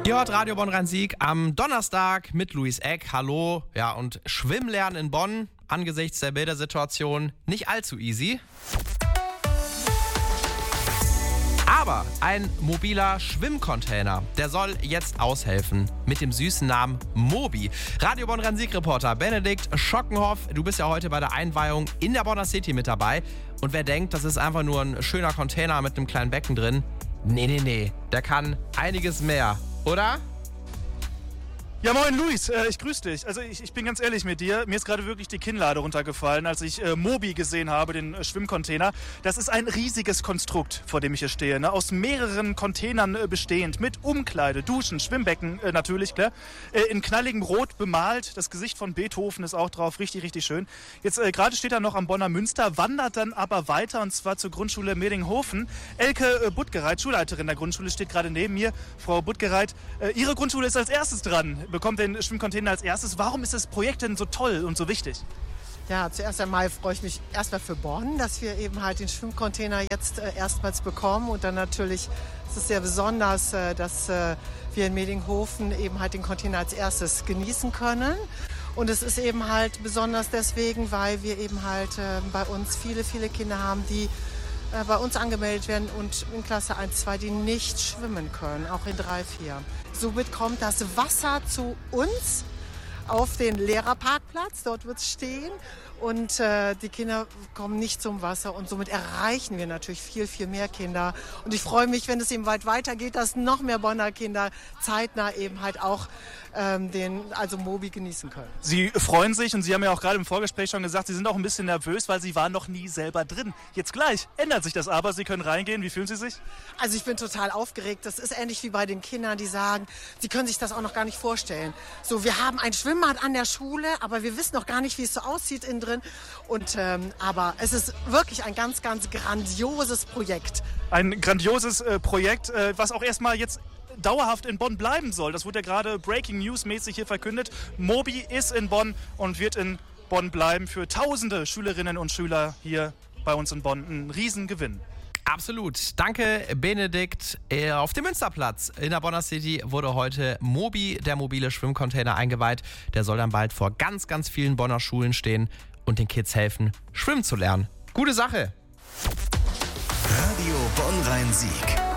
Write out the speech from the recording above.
Ihr hört Radio Bonn-Rhein-Sieg am Donnerstag mit Luis Eck. Hallo. Ja, und Schwimmlernen in Bonn angesichts der Bildersituation nicht allzu easy. Aber ein mobiler Schwimmcontainer, der soll jetzt aushelfen mit dem süßen Namen Mobi. Radio Bonn-Rhein-Sieg-Reporter Benedikt Schockenhoff, du bist ja heute bei der Einweihung in der Bonner City mit dabei. Und wer denkt, das ist einfach nur ein schöner Container mit einem kleinen Becken drin, nee, der kann einiges mehr, oder? Ja, moin Luis, ich grüße dich. Also ich bin ganz ehrlich mit dir, mir ist gerade wirklich die Kinnlade runtergefallen, als ich Mobi gesehen habe, den Schwimmcontainer. Das ist ein riesiges Konstrukt, vor dem ich hier stehe, ne? Aus mehreren Containern bestehend, mit Umkleide, Duschen, Schwimmbecken natürlich, klar. In knalligem Rot bemalt, das Gesicht von Beethoven ist auch drauf, richtig schön. Jetzt gerade steht er noch am Bonner Münster, wandert dann aber weiter und zwar zur Grundschule Medinghofen. Elke Buttgereit, Schulleiterin der Grundschule, steht gerade neben mir. Frau Buttgereit, Ihre Grundschule ist als erstes dran, bekommt den Schwimmcontainer als erstes. Warum ist das Projekt denn so toll und so wichtig? Ja, zuerst einmal freue ich mich erstmal für Bonn, dass wir eben halt den Schwimmcontainer jetzt erstmals bekommen. Und dann natürlich ist es sehr besonders, dass wir in Medinghofen eben halt den Container als erstes genießen können. Und es ist eben halt besonders deswegen, weil wir eben halt bei uns viele Kinder haben, die bei uns angemeldet werden und in Klasse 1, 2, die nicht schwimmen können, auch in 3, 4. Somit kommt das Wasser zu uns auf den Lehrerparkplatz, dort wird es stehen und die Kinder kommen nicht zum Wasser und somit erreichen wir natürlich viel mehr Kinder. Und ich freue mich, wenn es eben weit weitergeht, dass noch mehr Bonner Kinder zeitnah eben halt auch den Mobi genießen können. Sie freuen sich und Sie haben ja auch gerade im Vorgespräch schon gesagt, Sie sind auch ein bisschen nervös, weil Sie waren noch nie selber drin. Jetzt gleich ändert sich das aber, Sie können reingehen. Wie fühlen Sie sich? Also ich bin total aufgeregt. Das ist ähnlich wie bei den Kindern, die sagen, sie können sich das auch noch gar nicht vorstellen. So, wir haben ein Schwimmbad an der Schule, aber wir wissen noch gar nicht, wie es so aussieht innen drin. Und, aber es ist wirklich ein ganz grandioses Projekt. Ein grandioses Projekt, was auch erstmal jetzt dauerhaft in Bonn bleiben soll. Das wurde ja gerade Breaking News mäßig hier verkündet. Mobi ist in Bonn und wird in Bonn bleiben. Für tausende Schülerinnen und Schüler hier bei uns in Bonn ein Riesengewinn. Absolut. Danke, Benedikt. Auf dem Münsterplatz in der Bonner City wurde heute Mobi, der mobile Schwimmcontainer, eingeweiht. Der soll dann bald vor ganz vielen Bonner Schulen stehen und den Kids helfen, schwimmen zu lernen. Gute Sache. Radio Bonn-Rhein-Sieg.